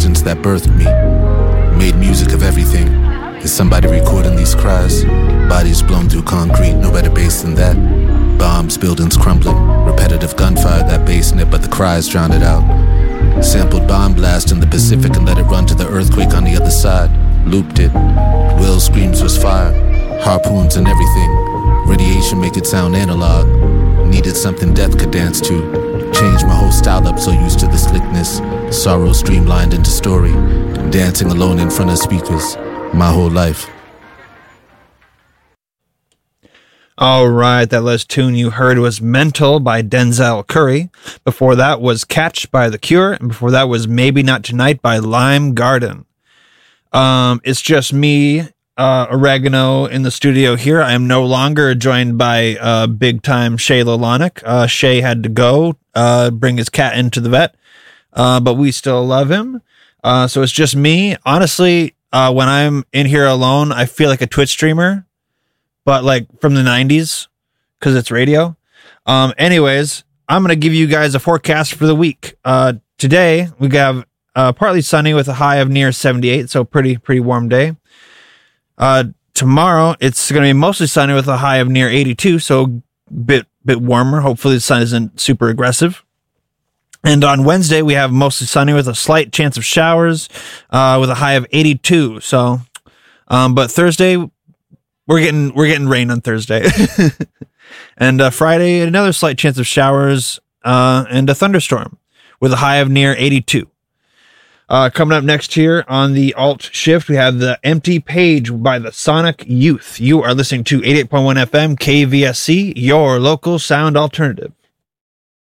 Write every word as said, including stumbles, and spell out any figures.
explosions that birthed me. Made music of everything. Is somebody recording these cries? Bodies blown through concrete, no better bass than that. Bombs, buildings crumbling. Repetitive gunfire, that bass in it, but the cries drowned it out. Sampled bomb blast in the Pacific and let it run to the earthquake on the other side. Looped it. Will screams was fire. Harpoons and everything. Radiation make it sound analog. Needed something death could dance to. Changed my whole style up, so used to the slickness. Sorrow streamlined into story. Dancing alone in front of speakers. My whole life. All right, that last tune you heard was Mental by Denzel Curry. Before that was Catch by The Cure. And before that was Maybe Not Tonight by Lime Garden. Um, it's just me, uh, Oregano, in the studio here. I am no longer joined by uh, big-time Shay Lalonic. Uh, Shay had to go uh, bring his cat into the vet, uh, but we still love him. Uh, so it's just me. Honestly, uh, when I'm in here alone, I feel like a Twitch streamer, but like from the nineties, because it's radio. Um, anyways, I'm going to give you guys a forecast for the week. Uh, today, we have uh, partly sunny with a high of near seventy-eight, so pretty pretty warm day. Uh, tomorrow, it's going to be mostly sunny with a high of near eighty-two, so bit bit warmer. Hopefully, the sun isn't super aggressive. And on Wednesday, we have mostly sunny with a slight chance of showers uh, with a high of eighty-two. So, um, but Thursday, we're getting we're getting rain on Thursday. And uh, Friday, another slight chance of showers uh, and a thunderstorm with a high of near eighty-two. Uh, coming up next here on the Alt Shift, we have The Empty Page by the Sonic Youth. You are listening to eighty-eight point one F M K V S C, your local sound alternative.